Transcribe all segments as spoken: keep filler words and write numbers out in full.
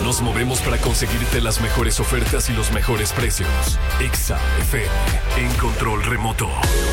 Nos movemos para conseguirte las mejores ofertas y los mejores precios. Exa F M, en control remoto.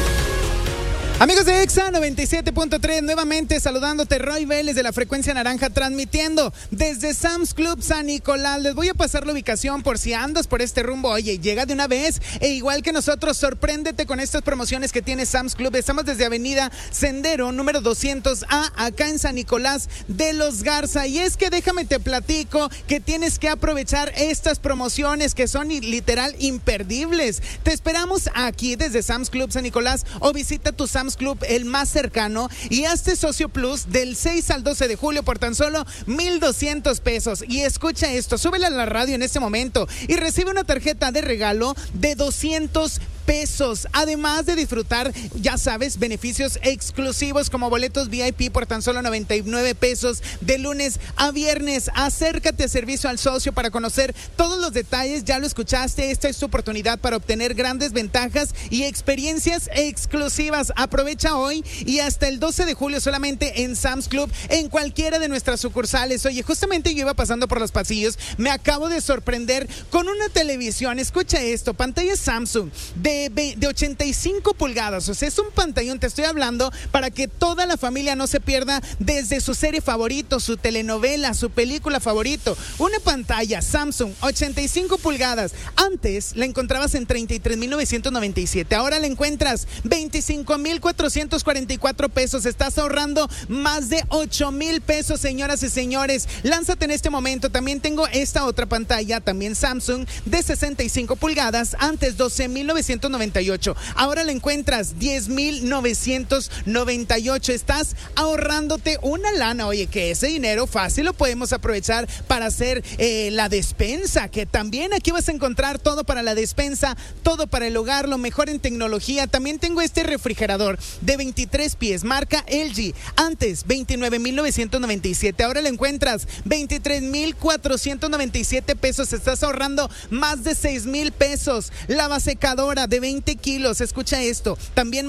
Amigos de Exa noventa y siete punto tres, nuevamente saludándote, Roy Vélez de la Frecuencia Naranja, transmitiendo desde Sam's Club San Nicolás. Les voy a pasar la ubicación por si andas por este rumbo. Oye, llega de una vez e igual que nosotros, sorpréndete con estas promociones que tiene Sam's Club. Estamos desde Avenida Sendero, número doscientos A, acá en San Nicolás de los Garza. Y es que déjame te platico que tienes que aprovechar estas promociones que son literal imperdibles. Te esperamos aquí desde Sam's Club San Nicolás o visita tu Sam's Club el más cercano y hazte socio plus del seis al doce de julio por tan solo mil doscientos pesos. Y escucha esto, súbele a la radio en este momento y recibe una tarjeta de regalo de doscientos pesos, además de disfrutar, ya sabes, beneficios exclusivos como boletos V I P por tan solo noventa y nueve pesos de lunes a viernes. Acércate a servicio al socio para conocer todos los detalles. Ya lo escuchaste, esta es tu oportunidad para obtener grandes ventajas y experiencias exclusivas. Aprovecha hoy y hasta el doce de julio solamente en Sam's Club, en cualquiera de nuestras sucursales. Oye, justamente yo iba pasando por los pasillos, me acabo de sorprender con una televisión. Escucha esto, pantalla Samsung de de ochenta y cinco pulgadas, o sea, es un pantallón. Te estoy hablando para que toda la familia no se pierda desde su serie favorito, su telenovela, su película favorito. Una pantalla Samsung ochenta y cinco pulgadas. Antes la encontrabas en treinta y tres mil novecientos noventa y siete, ahora la encuentras veinticinco mil cuatrocientos cuarenta y cuatro pesos. Estás ahorrando más de ocho mil pesos, señoras y señores. Lánzate en este momento. También tengo esta otra pantalla, también Samsung, de sesenta y cinco pulgadas, antes doce mil novecientos noventa y ocho, ahora la encuentras diez mil novecientos noventa y ocho. Estás ahorrándote una lana. Oye, que ese dinero fácil lo podemos aprovechar para hacer eh, la despensa, que también aquí vas a encontrar todo para la despensa, todo para el hogar, lo mejor en tecnología. También tengo este refrigerador de veintitrés pies, marca L G, antes veintinueve mil novecientos noventa y siete, ahora la encuentras veintitrés mil cuatrocientos noventa y siete pesos. Estás ahorrando más de seis mil pesos. Lavasecadora de veinte kilos, escucha esto, también